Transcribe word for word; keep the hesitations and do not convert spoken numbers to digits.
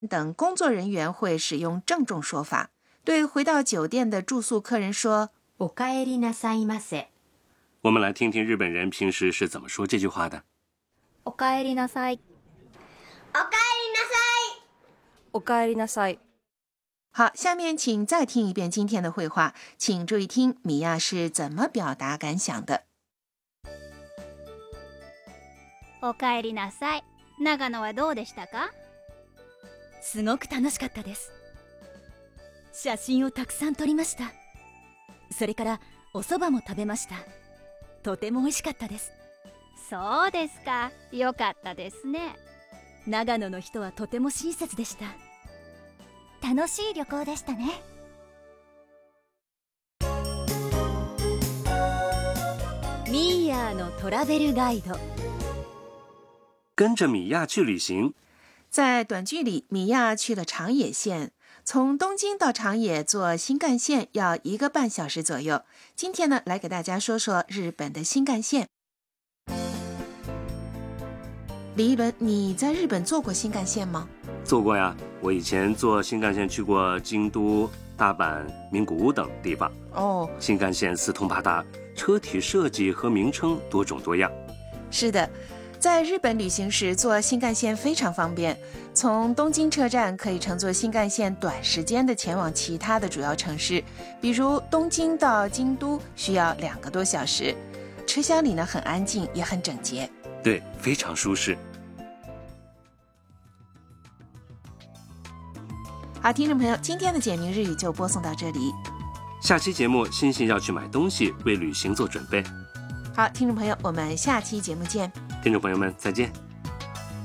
等工作人员会使用郑重说法，对回到酒店的住宿客人说おかえりなさいませ。 我们来听听日本人平时是怎么说这句话的。 おかえりなさい。 おかえりなさい。 おかえりなさい。 好，下面请再听一遍今天的绘画，请注意听米娅是怎么表达感想的。 おかえりなさい。長野はどうでしたか？ すごく楽しかったです。写真をたくさん撮りました。それからお蕎麦も食べました。とても美味しかったです。 そうですか。よかったですね。 長野の人はとても親切でした。 楽しい旅行でしたね。 ミーヤーのトラベルガイド。 跟着米娅去旅行。 在短剧里，米娅去了长野县，从东京到长野坐新干线要一个半小时左右。今天呢，来给大家说说日本的新干线。李一伦，你在日本坐过新干线吗？ 坐过呀，我以前坐新干线去过京都、大阪、名古屋等地方。 哦， 新干线四通八达，车体设计和名称多种多样。 是的，在日本旅行时坐新干线非常方便，从东京车站可以乘坐新干线短时间的前往其他的主要城市，比如东京到京都需要两个多小时。车厢里呢很安静，也很整洁。 对，非常舒适。 好，听众朋友，今天的简明日语就播送到这里。 下期节目，欣欣要去买东西，为旅行做准备。 好，听众朋友，我们下期节目见。 听众朋友们，再见。